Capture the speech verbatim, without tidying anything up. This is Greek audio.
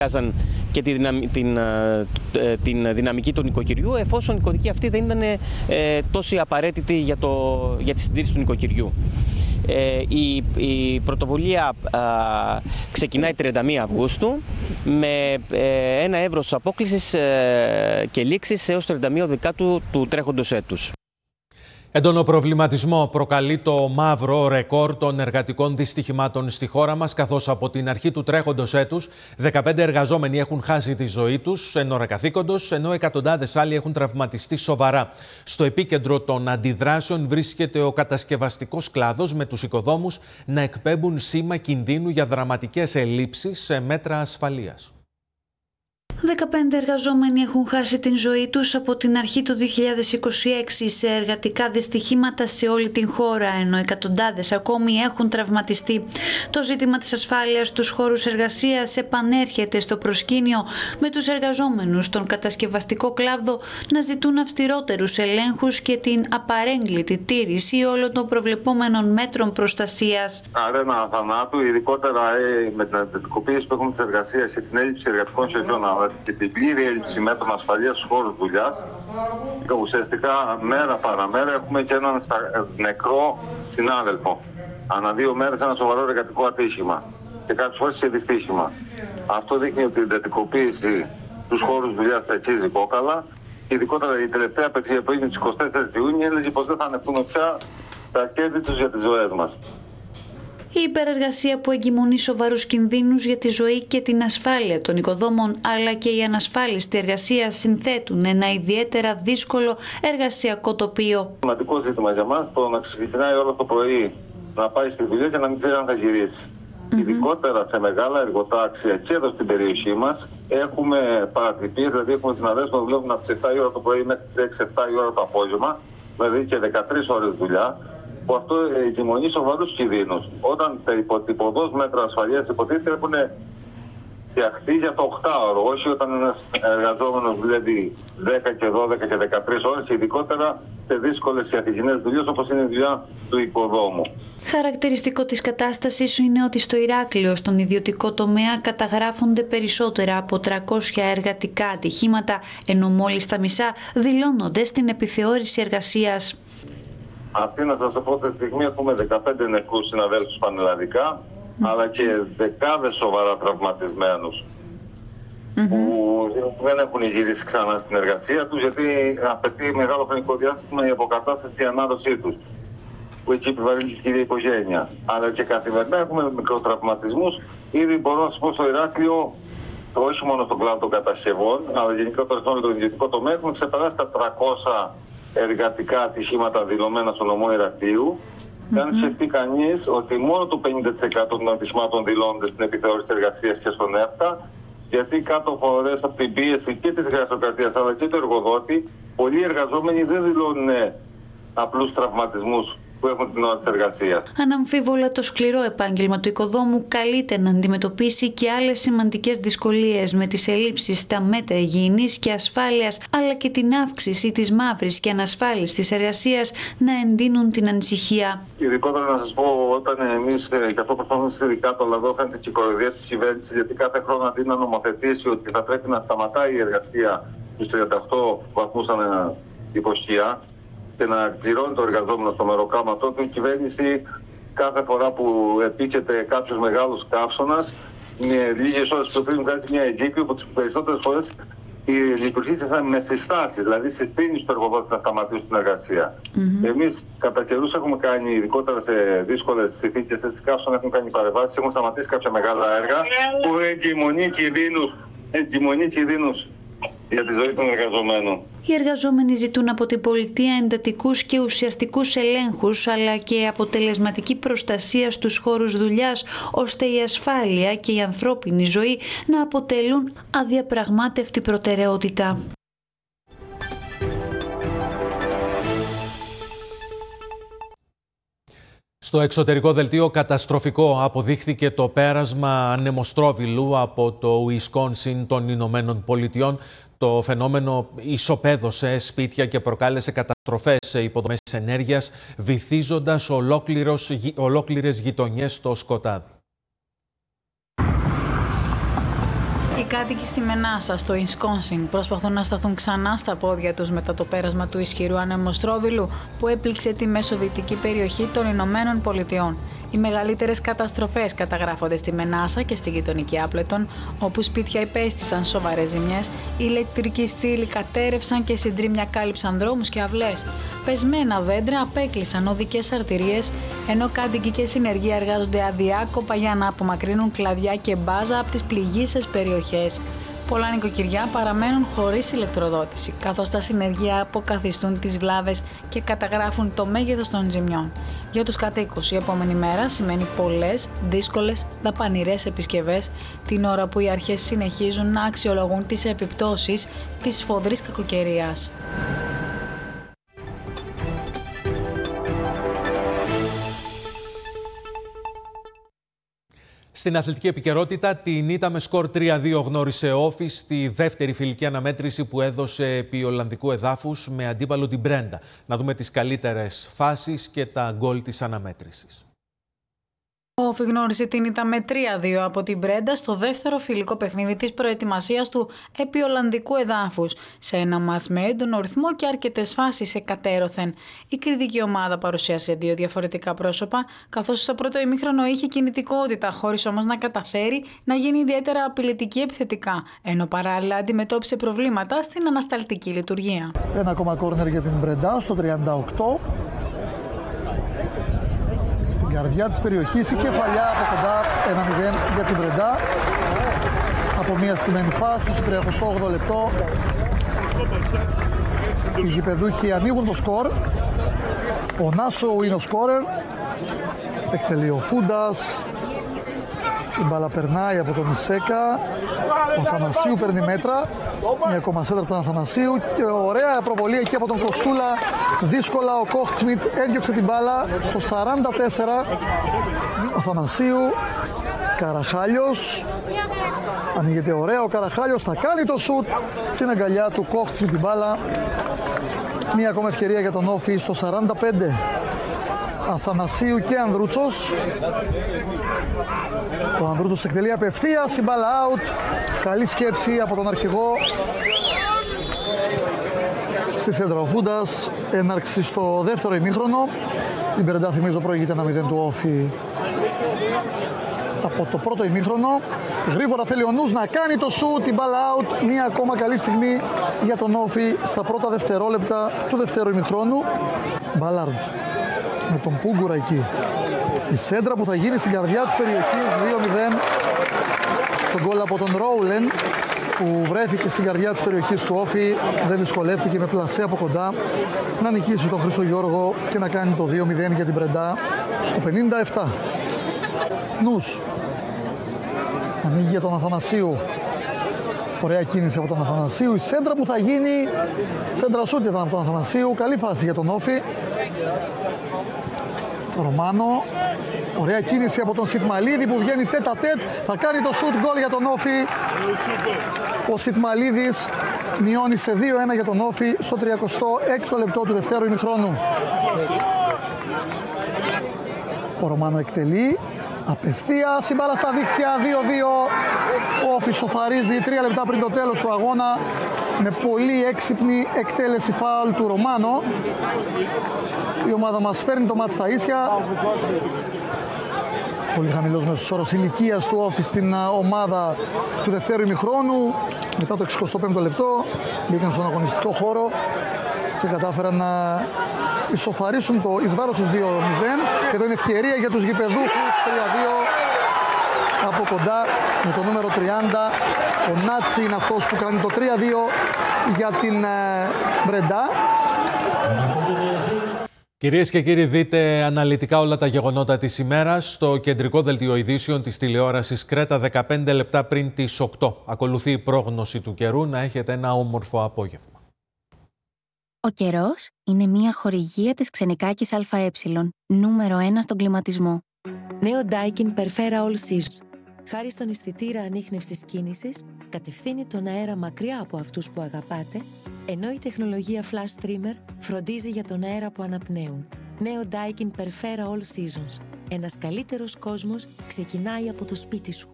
και τη δυναμ, την, την δυναμική του νοικοκυριού, εφόσον η κωδική αυτή δεν ήταν ε, τόσο απαραίτητη για, το, για τη συντήρηση του νοικοκυριού. Ε, η, η πρωτοβουλία α, ξεκινάει τριάντα μία Αυγούστου με ε, ένα εύρος απόκλησης ε, και λήξης έως τριάντα μία Δεκάτου του τρέχοντος έτους. Έντονο προβληματισμό προκαλεί το μαύρο ρεκόρ των εργατικών δυστυχημάτων στη χώρα μας, καθώς από την αρχή του τρέχοντος έτους δεκαπέντε εργαζόμενοι έχουν χάσει τη ζωή τους εν ώρα καθήκοντος, ενώ εκατοντάδες άλλοι έχουν τραυματιστεί σοβαρά. Στο επίκεντρο των αντιδράσεων βρίσκεται ο κατασκευαστικός κλάδος, με τους οικοδόμους να εκπέμπουν σήμα κινδύνου για δραματικές ελλείψεις σε μέτρα ασφαλείας. δεκαπέντε εργαζόμενοι έχουν χάσει την ζωή τους από την αρχή του δύο χιλιάδες είκοσι έξι σε εργατικά δυστυχήματα σε όλη την χώρα, ενώ εκατοντάδες ακόμη έχουν τραυματιστεί. Το ζήτημα της ασφάλειας στους χώρους εργασίας επανέρχεται στο προσκήνιο, με τους εργαζόμενους στον κατασκευαστικό κλάδο να ζητούν αυστηρότερους ελέγχους και την απαρέγκλητη τήρηση όλων των προβλεπόμενων μέτρων προστασίας. Αρένα θανάτου, ειδικότερα με την αντιδικοποίηση που έχουμε της εργασίας και την έλλειψη εργατικών σχεδίων και την πλήρη έλλειψη μέτρων ασφαλείας στους χώρους δουλειάς, ουσιαστικά μέρα παραμέρα έχουμε και έναν νεκρό συνάδελφο. Ανά δύο μέρες ένα σοβαρό εργατικό ατύχημα και κάποιες φορές σε δυστύχημα. Αυτό δείχνει ότι η εντατικοποίηση στους χώρους δουλειάς αξίζει κόκαλα. Ειδικότερα η τελευταία απεξία που έγινε στις εικοστή τέταρτη Ιουνίου έλεγε πως δεν θα ανεχθούμε πια τα κέρδη τους για τις ζωές μας. Η υπερεργασία που εγκυμονεί σοβαρούς κινδύνους για τη ζωή και την ασφάλεια των οικοδόμων, αλλά και η ανασφάλιστη εργασία συνθέτουν ένα ιδιαίτερα δύσκολο εργασιακό τοπίο. Σημαντικό ζήτημα για μας το να ξεκινάει όλο το πρωί να πάει στη δουλειά και να μην ξέρει αν θα γυρίσει. Mm-hmm. Ειδικότερα σε μεγάλα εργοτάξια και εδώ στην περιοχή μας έχουμε παρατυπίες, δηλαδή έχουμε συναδέλφους που δουλεύουν από τις επτά η ώρα το πρωί μέχρι τις έξι επτά η ώρα το απόγευμα, δηλαδή και δεκατρείς ώρες δουλειά. Που αυτό εγκυμονεί σοβαρούς κινδύνους. Όταν τα υποτυπωδώς μέτρα ασφαλείας υποτίθεται έχουν φτιαχτεί για το οκτάωρο, όχι όταν ένας εργαζόμενος δουλεύει δέκα και δώδεκα και δεκατρείς ώρες, ειδικότερα σε δύσκολες και αθηγινές δουλειές όπως είναι η δουλειά του οικοδόμου. Χαρακτηριστικό της κατάστασης είναι ότι στο Ηράκλειο, στον ιδιωτικό τομέα, καταγράφονται περισσότερα από τριακόσια εργατικά ατυχήματα, ενώ μόλις τα μισά δηλώνονται στην επιθεώρηση εργασίας. Αυτή να σας πω, αυτή τη στιγμή έχουμε δεκαπέντε νεκρούς συναδέλφους πανελλαδικά, mm. αλλά και δεκάδες σοβαρά τραυματισμένους mm-hmm. που δεν έχουν γυρίσει ξανά στην εργασία τους, γιατί απαιτεί μεγάλο χρονικό διάστημα η αποκατάσταση και η ανάδοσή τους, που εκεί επιβαρύνει και η οικογένεια. Αλλά και καθημερινά έχουμε μικροτραυματισμούς. Ήδη μπορώ να σας πω στο Ηράκλειο, όχι μόνο στον κλάδο των κατασκευών, αλλά γενικότερα στον ιδιωτικό τομέα, έχουμε ξεπεράσει τα τριακόσια εργατικά ατυχήματα δηλωμένα στο νομό Ηρακλείου. Mm-hmm. Και αν σκεφτεί κανείς ότι μόνο το πενήντα τοις εκατό των ατυχημάτων δηλώνονται στην επιθεώρηση εργασίας και στον ΕΦΤΑ, γιατί κάτω φορές από την πίεση και της γραφειοκρατίας αλλά και του εργοδότη, πολλοί εργαζόμενοι δεν δηλώνουν απλούς τραυματισμούς που έχουν την ώρα της εργασίας. Αναμφίβολα, το σκληρό επάγγελμα του οικοδόμου καλείται να αντιμετωπίσει και άλλες σημαντικές δυσκολίες, με τις ελλείψεις στα μέτρα υγιεινής και ασφάλειας, αλλά και την αύξηση της μαύρης και ανασφάλιστης εργασίας να εντείνουν την ανησυχία. Ειδικότερα να σας πω, όταν εμείς, και αυτό προσπαθούμε ειδικά το λαδό, φαίνεται και η κοροϊδία της κυβέρνησης, γιατί κάθε χρόνο αντί να νομοθετήσει ότι θα πρέπει να σταματάει η εργασία στους τριάντα οκτώ βαθμούς ανά υποστία και να πληρώνει το εργαζόμενο στο μεροκάμα, τότε η κυβέρνηση κάθε φορά που επίκειται κάποιος μεγάλος καύσωνας, με λίγες ώρες που πριν βγάζει μια εγκύκλιο που τις περισσότερες φορές λειτουργεί σαν με συστάσεις, δηλαδή συστήνει στο εργοδότη να σταματήσει την εργασία. Mm-hmm. Εμείς κατά καιρούς έχουμε κάνει, ειδικότερα σε δύσκολες συνθήκες έτσι καύσωνα, έχουμε κάνει παρεμβάσεις, έχουμε σταματήσει κάποια μεγάλα έργα που εγκυμονεί κινδύνους, εγκυμονεί κινδύνους για τη ζωή των εργαζομένων. Οι εργαζόμενοι ζητούν από την πολιτεία εντατικούς και ουσιαστικούς ελέγχους, αλλά και αποτελεσματική προστασία στους χώρους δουλειάς, ώστε η ασφάλεια και η ανθρώπινη ζωή να αποτελούν αδιαπραγμάτευτη προτεραιότητα. Στο εξωτερικό δελτίο, καταστροφικό αποδείχθηκε το πέρασμα ανεμοστρόβιλου από το Ουισκόνσιν των Ηνωμένων Πολιτειών. Το φαινόμενο ισοπαίδωσε σπίτια και προκάλεσε καταστροφές σε υποδομές ενέργειας, βυθίζοντας ολόκληρες γειτονιές στο σκοτάδι. Η κάτοικοι στη Μενάσα, στο Ινσκόνσιν, προσπαθούν να σταθούν ξανά στα πόδια τους μετά το πέρασμα του ισχυρού ανεμοστρόβιλου που έπληξε τη μεσοδυτική περιοχή των Ηνωμένων Πολιτειών. Οι μεγαλύτερες καταστροφές καταγράφονται στη Μενάσα και στη γειτονική Άπλετον, όπου σπίτια υπέστησαν σοβαρές ζημιές, οι ηλεκτρικοί στήλοι κατέρευσαν και συντρίμμια κάλυψαν δρόμους και αυλές. Πεσμένα δέντρα απέκλεισαν οδικές αρτηρίες, ενώ κάτοικοι και συνεργεία εργάζονται αδιάκοπα για να απομακρύνουν κλαδιά και μπάζα από τις πληγείσες περιοχές. Πολλά νοικοκυριά παραμένουν χωρίς ηλεκτροδότηση, καθώς τα συνεργεία αποκαθιστούν τις βλάβες και καταγράφουν το μέγεθος των ζημιών. Για τους κατοίκους, η επόμενη μέρα σημαίνει πολλές, δύσκολες, δαπανηρές επισκευές, την ώρα που οι αρχές συνεχίζουν να αξιολογούν τις επιπτώσεις της σφοδρής κακοκαιρίας. Στην αθλητική επικαιρότητα, την ήττα με σκορ τρία δύο γνώρισε Όφη στη δεύτερη φιλική αναμέτρηση που έδωσε επί Ολλανδικού εδάφους με αντίπαλο την Μπρέντα. Να δούμε τις καλύτερες φάσεις και τα γκολ της αναμέτρησης. Ο Όφη γνώρισε την ήττα με τρία δύο από την Μπρέντα στο δεύτερο φιλικό παιχνίδι της προετοιμασίας του επί Ολλανδικού εδάφους, σε ένα μάτς με έντονο ρυθμό και αρκετές φάσεις εκατέρωθεν. Η κριτική ομάδα παρουσίασε δύο διαφορετικά πρόσωπα, καθώς στο πρώτο ημίχρονο είχε κινητικότητα, χωρίς όμως να καταφέρει να γίνει ιδιαίτερα απειλητική επιθετικά, ενώ παράλληλα αντιμετώπισε προβλήματα στην ανασταλτική λειτουργία. Ένα ακόμα κόρνερ για την Μπρέντα στο τριάντα οκτώ. Στην καρδιά της περιοχής η κεφαλιά από κοντά, ένα μηδέν για την Μπρέντα. Από μια στημένη φάση στο τριάντα όγδοο λεπτό. Οι γηπεδούχοι ανοίγουν το σκορ. Ο Νάσο είναι ο σκόρερ. Εκτελεί ο Φούντας. Η μπάλα περνάει από τον Ισέκα. Ο Αθανασίου παίρνει μέτρα. Μια ακόμα σέντρα από τον Αθανασίου και ωραία προβολή εκεί από τον Κοστούλα. Δύσκολα ο Κόχτσμιτ έδιωξε την μπάλα στο σαράντα τέσσερα. Ο Αθανασίου, Καραχάλιος. Ανοίγεται ωραία ο Καραχάλιος, θα κάνει το σουτ στην αγκαλιά του Κόχτσμιτ την μπάλα. Μια ακόμα ευκαιρία για τον Όφη στο σαράντα πέντε. Αθανασίου και Ανδρούτσος. Ο Ανδρούτσος εκτελεί απευθείας, η μπάλα out. Καλή σκέψη από τον αρχηγό. Στη σέντρα ο Φούντας, έναρξη στο δεύτερο ημίχρονο. Η Μπρέντα, θυμίζω, προηγείται ένα μηδέν του Όφη από το πρώτο ημίχρονο. Γρήγορα θέλει ο νους να κάνει το σουτ, η μπάλα out. Μία ακόμα καλή στιγμή για τον Όφη στα πρώτα δευτερόλεπτα του δεύτερου ημιχρόνου. Μπάλαρντ με τον Πούγκουρα εκεί. Η σέντρα που θα γίνει στην καρδιά της περιοχής, δύο μηδέν. Το γκολ από τον Ρόουλεν που βρέθηκε στην καρδιά της περιοχής του Όφη. Δεν δυσκολεύτηκε με πλασέ από κοντά να νικήσει τον Χρήστο Γιώργο και να κάνει το δύο μηδέν για την Μπρεντά στο πενήντα επτά. Νους ανοίγει για τον Αθανασίου. Ωραία κίνηση από τον Αθανασίου. Η σέντρα που θα γίνει, σέντρα σούτ ήταν από τον Αθανασίου. Καλή φάση για τον Όφη. Ρωμάνο. Ωραία κίνηση από τον Σιτμαλίδη που βγαίνει τέτα τέτ. Θα κάνει το σούτ γκολ για τον Όφη. Ο Σιτμαλίδης μειώνει σε δύο ένα για τον Όφη στο τριακοστό έκτο λεπτό του δευτέρου ημιχρόνου. Ο Ρωμάνο εκτελεί. Απευθείας η μπάλα στα δίχτυα, δύο δύο. Ο Όφης σοφαρίζει τρία λεπτά πριν το τέλος του αγώνα με πολύ έξυπνη εκτέλεση φάουλ του Ρωμάνο. Η ομάδα μας φέρνει το μάτς στα ίσια. Πολύ χαμηλός μέσος όρος ηλικίας του Όφη στην ομάδα του δευτέρου ημιχρόνου. Μετά το εξηκοστό πέμπτο λεπτό μπήκαν στον αγωνιστικό χώρο και κατάφεραν να ισοφαρίσουν το εις βάρος τους δύο μηδέν. Και εδώ είναι ευκαιρία για τους γηπεδούχους, τρία δύο από κοντά με το νούμερο τριάντα. Ο Νάτσι είναι αυτός που κάνει το τρία δύο για την Μπρεντά. Κυρίες και κύριοι, δείτε αναλυτικά όλα τα γεγονότα της ημέρας στο κεντρικό δελτίο ειδήσεων της τηλεόρασης Κρέτα δεκαπέντε λεπτά πριν τις οκτώ. Ακολουθεί η πρόγνωση του καιρού. Να έχετε ένα όμορφο απόγευμα. Ο καιρός είναι μια χορηγία της Ξενικάκης ΑΕ, νούμερο ένα στον κλιματισμό. Νέο Daikin Perfera All Seasons. Χάρη στον αισθητήρα ανίχνευσης κίνησης, κατευθύνει τον αέρα μακριά από αυτούς που αγαπάτε, ενώ η τεχνολογία Flash Streamer φροντίζει για τον αέρα που αναπνέουν. Νέο Daikin Perfera All Seasons. Ένας καλύτερος κόσμος ξεκινάει από το σπίτι σου.